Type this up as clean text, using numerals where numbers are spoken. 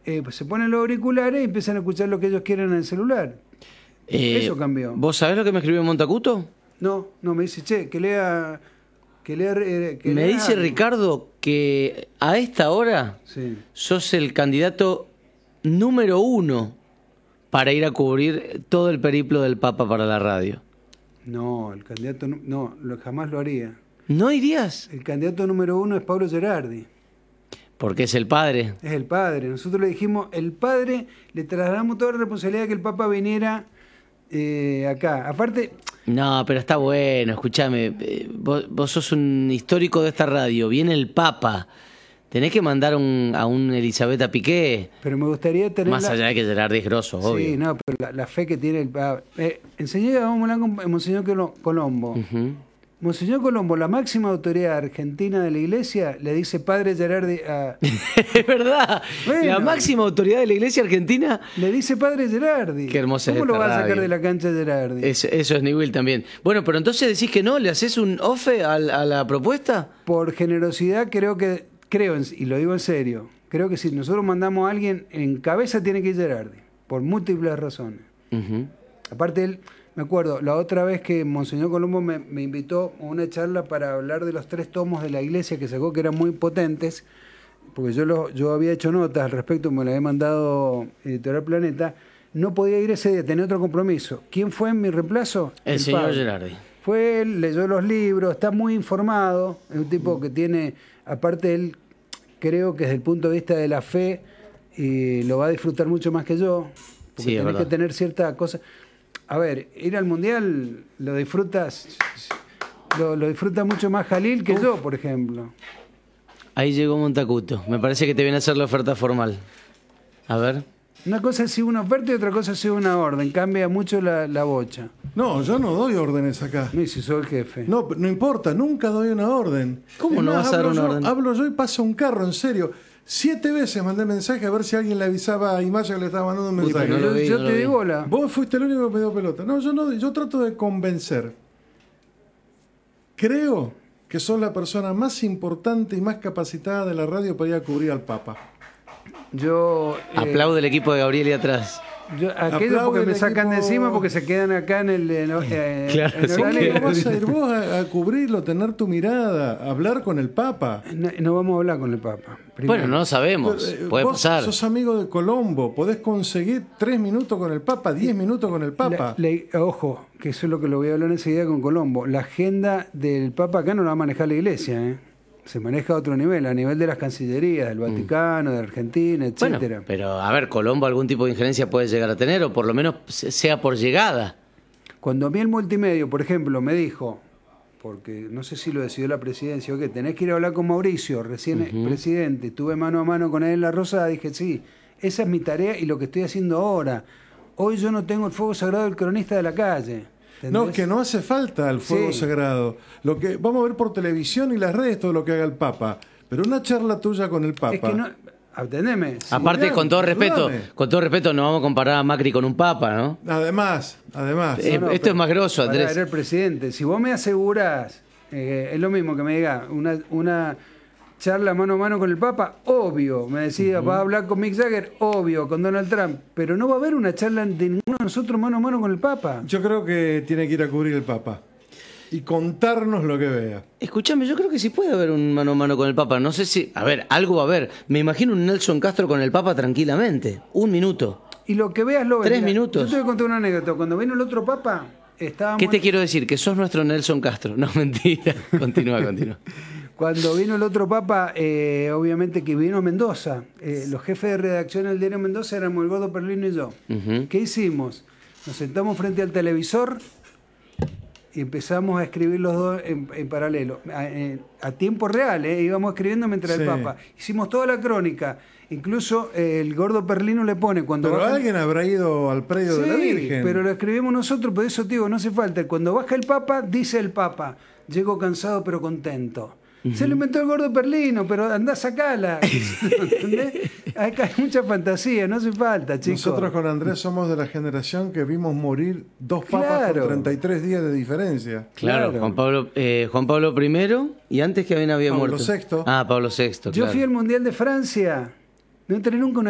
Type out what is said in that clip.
pues se ponen los auriculares y empiezan a escuchar lo que ellos quieren en el celular. Eso cambió. ¿Vos sabés lo que me escribió Montacuto? No, me dice, che, que lea... Me dice Ricardo que a esta hora sos el candidato número 1 para ir a cubrir todo el periplo del Papa para la radio. No, el candidato no, jamás lo haría. ¿No irías? El candidato número 1 es Pablo Gerardi. Porque es el padre. Es el padre. Nosotros le dijimos, el padre, le trasladamos toda la responsabilidad de que el Papa viniera acá. Aparte... No, pero está bueno, escúchame, vos sos un histórico de esta radio, viene el Papa, tenés que mandar a un Elisabetta Piqué. Pero me gustaría tener... Más allá de que Gerardi es grosso, obvio. Sí, no, pero la fe que tiene el Papa... enseñé a hablar con Monseñor Colombo. Monseñor Colombo, la máxima autoridad argentina de la iglesia, le dice padre Gerardi a... Es verdad, bueno, la máxima autoridad de la iglesia argentina... Le dice padre Gerardi. Qué hermosa. ¿Cómo lo va a sacar de la cancha Gerardi? Eso es Newell también. Bueno, pero entonces decís que no, ¿le haces un ofe a la propuesta? Por generosidad creo, y lo digo en serio, creo que si nosotros mandamos a alguien, en cabeza tiene que ir Gerardi, por múltiples razones. Aparte él... Me acuerdo, la otra vez que Monseñor Colombo me invitó a una charla para hablar de los 3 tomos de la iglesia que sacó, que eran muy potentes, porque yo había hecho notas al respecto, me lo había mandado Editorial Planeta, no podía ir ese día, tenía otro compromiso. ¿Quién fue en mi reemplazo? El señor Gerardi. Fue él, leyó los libros, está muy informado, es un tipo que tiene, aparte él, creo que desde el punto de vista de la fe, lo va a disfrutar mucho más que yo, porque tenés que tener cierta cosa... A ver, ir al Mundial lo disfrutas lo disfruta mucho más Jalil que yo, por ejemplo. Ahí llegó Montacuto. Me parece que te viene a hacer la oferta formal. A ver. Una cosa es una oferta y otra cosa es una orden. Cambia mucho la bocha. No, yo no doy órdenes acá. No, y si soy el jefe. No, no importa, nunca doy una orden. ¿Cómo no vas a dar una orden? Hablo yo y pasa un carro, en serio. 7 veces mandé mensaje a ver si alguien le avisaba a Imaya que le estaba mandando un mensaje. Yo te digo hola. Vos fuiste el único que me dio pelota. No, yo trato de convencer. Creo que sos la persona más importante y más capacitada de la radio para ir a cubrir al Papa. Aplaude el equipo de Gabriel y atrás. Aquellos porque me sacan de encima porque se quedan acá en el claro, ¿Cómo vas a ir vos a cubrirlo, tener tu mirada, hablar con el Papa? No vamos a hablar con el Papa. Primero. Bueno, no lo sabemos. Puede vos pasar. Sos amigo de Colombo, podés conseguir 3 minutos con el Papa, 10 minutos con el Papa. Ojo, que eso es lo que lo voy a hablar enseguida con Colombo. La agenda del Papa acá no la va a manejar la iglesia, ¿eh? Se maneja a otro nivel, a nivel de las cancillerías, del Vaticano, de Argentina, etcétera. Bueno, pero a ver, Colombo algún tipo de injerencia puede llegar a tener, o por lo menos sea por llegada. Cuando a mí el multimedio, por ejemplo, me dijo, porque no sé si lo decidió la presidencia o qué, tenés que ir a hablar con Mauricio, recién presidente, estuve mano a mano con él en La Rosada, dije, sí, esa es mi tarea y lo que estoy haciendo ahora. Hoy yo no tengo el fuego sagrado del cronista de la calle. ¿Entendés? No, que no hace falta el fuego sagrado. Lo que vamos a ver por televisión y las redes todo lo que haga el Papa. Pero una charla tuya con el Papa. Es que no, atendeme. Aparte, Sí, con todo respeto, no vamos a comparar a Macri con un Papa, ¿no? Además. Esto es más grosso, Andrés. Era el presidente. Si vos me asegurás, es lo mismo que me diga una charla mano a mano con el Papa, obvio. Me decía, vas a hablar con Mick Jagger, obvio, con Donald Trump. Pero no va a haber una charla de ninguno de nosotros mano a mano con el Papa. Yo creo que tiene que ir a cubrir el Papa y contarnos lo que vea. Escúchame, yo creo que sí puede haber un mano a mano con el Papa. No sé si... A ver, algo va a haber. Me imagino un Nelson Castro con el Papa tranquilamente. 1 minuto. Y lo que veas lo ves. 3 minutos. Yo te voy a contar una anécdota. Cuando vino el otro Papa, estábamos... ¿Qué te quiero decir? Que sos nuestro Nelson Castro. No, mentira. Continúa. Cuando vino el otro Papa, obviamente que vino a Mendoza. Los jefes de redacción del diario Mendoza éramos el Gordo Perlino y yo. ¿Qué hicimos? Nos sentamos frente al televisor y empezamos a escribir los dos en paralelo. A tiempo real, íbamos escribiendo mientras el Papa. Hicimos toda la crónica. Incluso el Gordo Perlino le pone cuando pero baja alguien habrá ido al predio de la Virgen. Pero lo escribimos nosotros, por eso digo, no hace falta. Cuando baja el Papa, dice el Papa, llego cansado pero contento. Se lo inventó el Gordo Perlino, pero andá a sacala. ¿Entendés? Acá hay mucha fantasía, no hace falta, chicos. Nosotros con Andrés somos de la generación que vimos morir 2 papas con 33 días de diferencia. Claro. Juan Pablo I y antes que había muerto. Pablo VI. Pablo VI. Yo fui al Mundial de Francia. No entré nunca